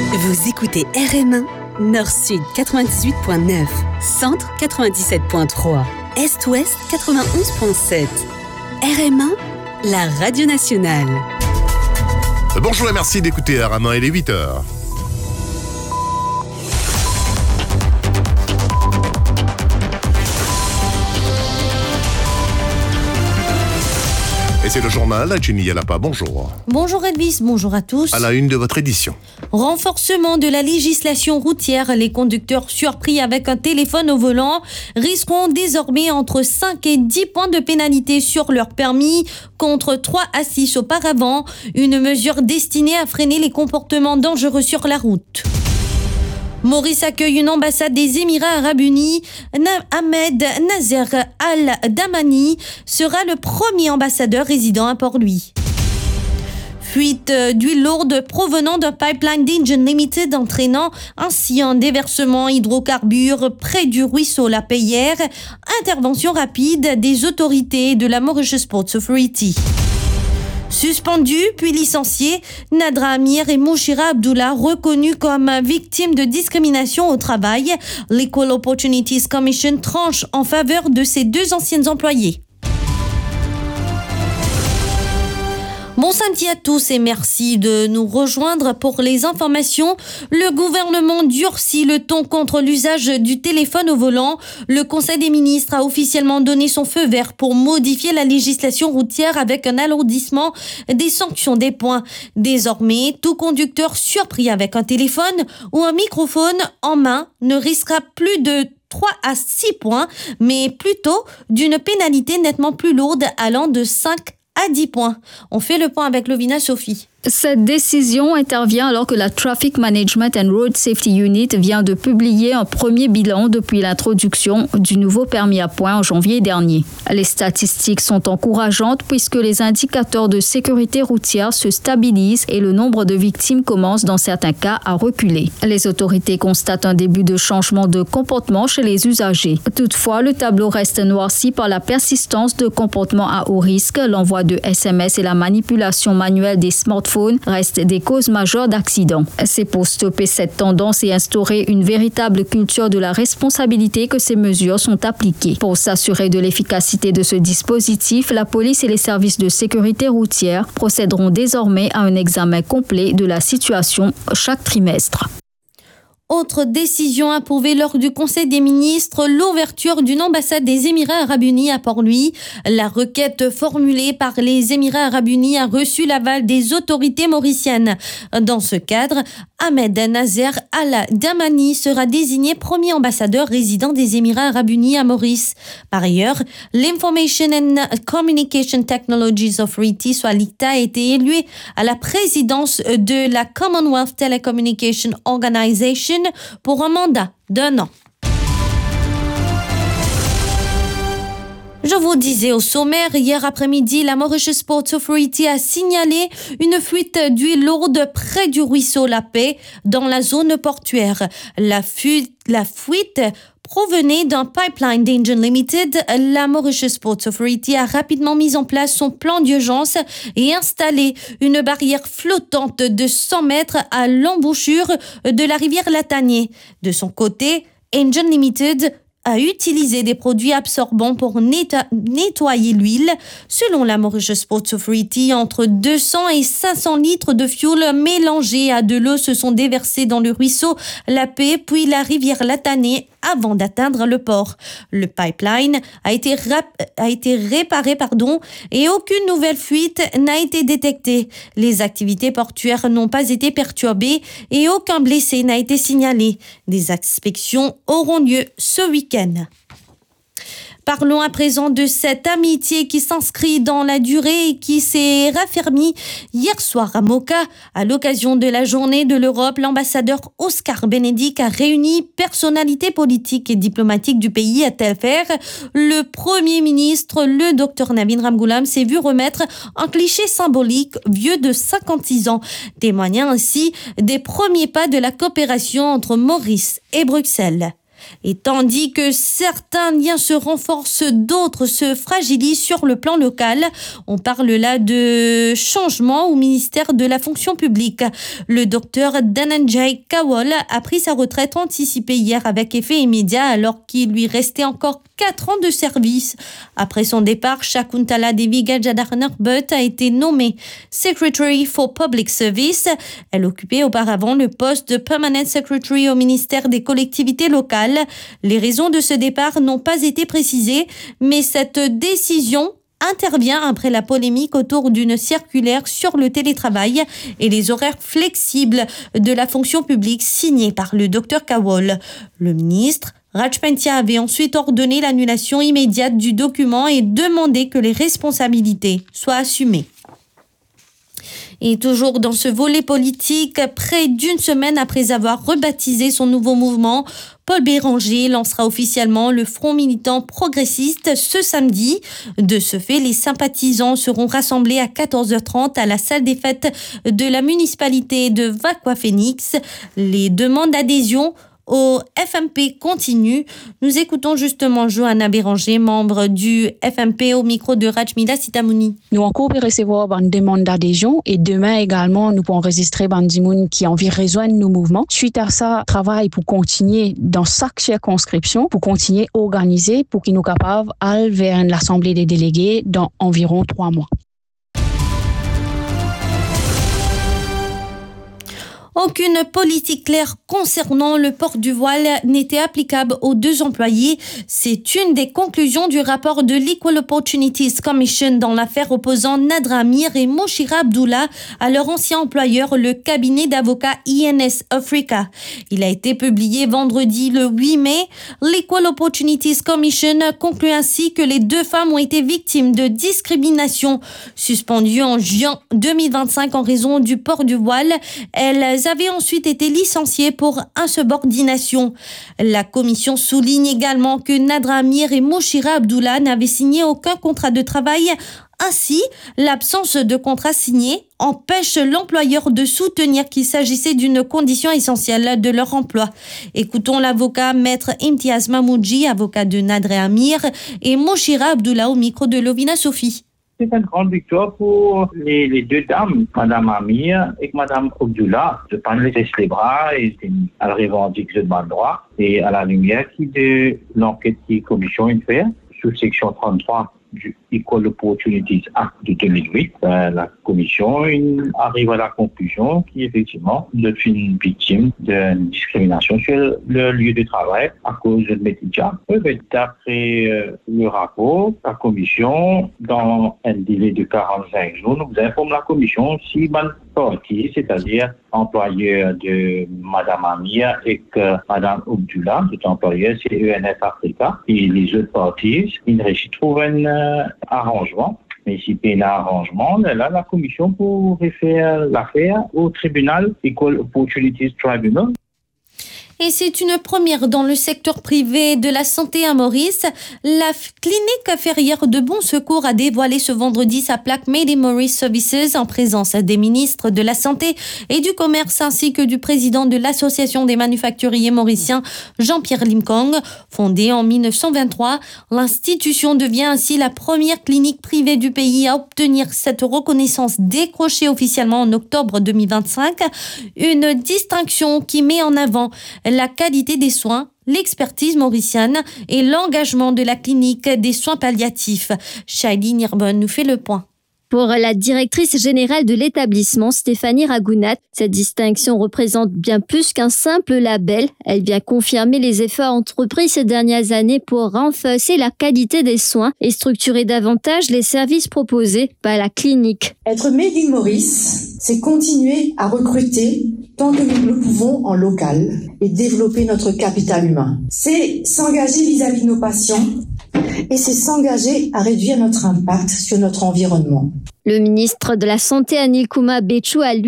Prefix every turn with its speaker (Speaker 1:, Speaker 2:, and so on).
Speaker 1: Vous écoutez RM1, Nord-Sud 98.9, Centre 97.3, Est-Ouest 91.7. RM1, la radio nationale.
Speaker 2: Bonjour et merci d'écouter RM1, il est 8h. Et c'est le journal, Jenny Yalapa, bonjour.
Speaker 3: Bonjour Elvis, bonjour à tous.
Speaker 2: À la une de votre édition.
Speaker 3: Renforcement de la législation routière, les conducteurs surpris avec un téléphone au volant risqueront désormais entre 5 et 10 points de pénalité sur leur permis, contre 3 à 6 auparavant, une mesure destinée à freiner les comportements dangereux sur la route. Maurice accueille une ambassade des Émirats Arabes Unis. Ahmed Nasser Al-Damani sera le premier ambassadeur résident à Port-Louis. Fuite d'huile lourde provenant d'un pipeline d'Engen Limited entraînant ainsi un déversement hydrocarbures près du ruisseau La Payère. Intervention rapide des autorités de la Mauritius Ports Authority. Suspendus puis licenciés, Nadra Amir et Mouchira Abdullah reconnus comme victimes de discrimination au travail. L'Equal Opportunities Commission tranche en faveur de ces deux anciens employés. Bon samedi à tous et merci de nous rejoindre pour les informations. Le gouvernement durcit le ton contre l'usage du téléphone au volant. Le Conseil des ministres a officiellement donné son feu vert pour modifier la législation routière avec un alourdissement des sanctions des points. Désormais, tout conducteur surpris avec un téléphone ou un microphone en main ne risquera plus de 3 à 6 points, mais plutôt d'une pénalité nettement plus lourde allant de 5 à 10 points. On fait le point avec Lovina Sophie.
Speaker 4: Cette décision intervient alors que la Traffic Management and Road Safety Unit vient de publier un premier bilan depuis l'introduction du nouveau permis à points en janvier dernier. Les statistiques sont encourageantes puisque les indicateurs de sécurité routière se stabilisent et le nombre de victimes commence dans certains cas à reculer. Les autorités constatent un début de changement de comportement chez les usagers. Toutefois, le tableau reste noirci par la persistance de comportements à haut risque, l'envoi de SMS et la manipulation manuelle des smartphones restent des causes majeures d'accidents. C'est pour stopper cette tendance et instaurer une véritable culture de la responsabilité que ces mesures sont appliquées. Pour s'assurer de l'efficacité de ce dispositif, la police et les services de sécurité routière procéderont désormais à un examen complet de la situation chaque trimestre.
Speaker 3: Autre décision approuvée lors du Conseil des ministres, l'ouverture d'une ambassade des Émirats Arabes Unis à Port-Louis. La requête formulée par les Émirats Arabes Unis a reçu l'aval des autorités mauriciennes. Dans ce cadre, Ahmed Nasser Al-Damani sera désigné premier ambassadeur résident des Émirats Arabes Unis à Maurice. Par ailleurs, l'Information and Communication Technologies Authority, soit l'ICTA, a été élu à la présidence de la Commonwealth Telecommunication Organization pour un mandat d'1 an. Je vous disais au sommaire, hier après-midi, la Mauritius Ports Authority a signalé une fuite d'huile lourde près du ruisseau La Paix dans la zone portuaire. La fuite provenait d'un pipeline d'Engen Limited. La Mauritius Ports Authority a rapidement mis en place son plan d'urgence et installé une barrière flottante de 100 mètres à l'embouchure de la rivière Latanier. De son côté, Engen Limited a utilisé des produits absorbants pour nettoyer l'huile. Selon la Mauritius Ports Authority, entre 200 et 500 litres de fioul mélangés à de l'eau se sont déversés dans le ruisseau La Paix puis la rivière Latanier avant d'atteindre le port. Le pipeline a été réparé et aucune nouvelle fuite n'a été détectée. Les activités portuaires n'ont pas été perturbées et aucun blessé n'a été signalé. Des inspections auront lieu ce week-end. Parlons à présent de cette amitié qui s'inscrit dans la durée et qui s'est raffermie hier soir à Moka. À l'occasion de la journée de l'Europe, l'ambassadeur Oscar Benedict a réuni personnalités politiques et diplomatiques du pays à Telfer. Le Premier ministre, le Dr Navin Ramgoolam, s'est vu remettre un cliché symbolique vieux de 56 ans, témoignant ainsi des premiers pas de la coopération entre Maurice et Bruxelles. Et tandis que certains liens se renforcent, d'autres se fragilisent sur le plan local. On parle là de changement au ministère de la fonction publique. Le docteur Dhananjay Kawol a pris sa retraite anticipée hier avec effet immédiat alors qu'il lui restait encore 4 ans de service. Après son départ, Shakuntala Devi Gajadharnarbut a été nommée Secretary for Public Service. Elle occupait auparavant le poste de Permanent Secretary au ministère des collectivités locales. Les raisons de ce départ n'ont pas été précisées, mais cette décision intervient après la polémique autour d'une circulaire sur le télétravail et les horaires flexibles de la fonction publique signée par le Dr Kawol. Le ministre Raj Pentia avait ensuite ordonné l'annulation immédiate du document et demandé que les responsabilités soient assumées. Et toujours dans ce volet politique, près d'une semaine après avoir rebaptisé son nouveau mouvement, Paul Béranger lancera officiellement le Front militant progressiste ce samedi. De ce fait, les sympathisants seront rassemblés à 14h30 à la salle des fêtes de la municipalité de Vakwa-Phoenix. Les demandes d'adhésion au FMP continue. Nous écoutons justement Johanna Béranger, membre du FMP, au micro de Rajmila Sitamouni.
Speaker 5: Nous encore pour recevoir une demande d'adhésion et demain également nous pourrons enregistrer des gens qui ont envie de rejoindre nos mouvements. Suite à ça, travail pour continuer dans chaque circonscription, pour continuer à organiser pour qu'ils nous capables d'aller vers l'Assemblée des délégués dans environ 3 mois.
Speaker 3: Aucune politique claire concernant le port du voile n'était applicable aux 2 employés. C'est une des conclusions du rapport de l'Equal Opportunities Commission dans l'affaire opposant Nadra Amir et Moshira Abdullah à leur ancien employeur, le cabinet d'avocats INS Africa. Il a été publié vendredi le 8 mai. L'Equal Opportunities Commission conclut ainsi que les 2 femmes ont été victimes de discrimination. Suspendues en juin 2025 en raison du port du voile, elles avaient ensuite été licenciées pour insubordination. La commission souligne également que Nadra Amir et Moshira Abdullah n'avaient signé aucun contrat de travail. Ainsi, l'absence de contrat signé empêche l'employeur de soutenir qu'il s'agissait d'une condition essentielle de leur emploi. Écoutons l'avocat maître Imtiaz Mahmoudji, avocat de Nadra Amir, et Moshira Abdullah au micro de Lovina Sophie.
Speaker 6: C'est une grande victoire pour les 2 dames, Madame Amir et Madame Abdullah. Je ne pas laisser les bras et elle revendique ce droit. Et à la lumière de l'enquête que la commission fait, sous section 33 du Equal Opportunities Act de 2008, la commission arrive à la conclusion qu'effectivement, je suis une victime d'une discrimination sur le lieu de travail à cause de mes médias. D'après le rapport, la commission, dans un délai de 45 jours, nous informe la commission si bonne partie, c'est-à-dire employeur de Madame Amir et que Madame Abdullah, cet employeur, c'est ENF Africa, et les autres parties, ils trouvent un arrangement. Mais si il y a un arrangement, là, la commission pourrait faire l'affaire au tribunal Equal Opportunities Tribunal.
Speaker 3: Et c'est une première dans le secteur privé de la santé à Maurice. La clinique ferrière de Bon Secours a dévoilé ce vendredi sa plaque Made in Maurice Services en présence des ministres de la Santé et du Commerce ainsi que du président de l'Association des manufacturiers mauriciens, Jean-Pierre Limkong. Fondée en 1923, l'institution devient ainsi la première clinique privée du pays à obtenir cette reconnaissance décrochée officiellement en octobre 2025. Une distinction qui met en avant la qualité des soins, l'expertise mauricienne et l'engagement de la clinique des soins palliatifs. Shaili Nirbonne nous fait le point.
Speaker 7: Pour la directrice générale de l'établissement, Stéphanie Ragounat, cette distinction représente bien plus qu'un simple label. Elle vient confirmer les efforts entrepris ces dernières années pour renforcer la qualité des soins et structurer davantage les services proposés par la clinique.
Speaker 8: Être Made in Maurice, c'est continuer à recruter tant que nous le pouvons en local et développer notre capital humain. C'est s'engager vis-à-vis de nos patients et c'est s'engager à réduire notre impact sur notre environnement.
Speaker 7: Le ministre de la Santé, Anil Kumar Becchu, a